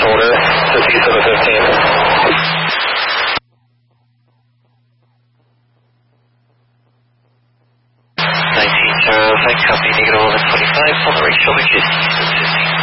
shoulder to C715. Thanks, copy, negative 1125, on the right shoulder, just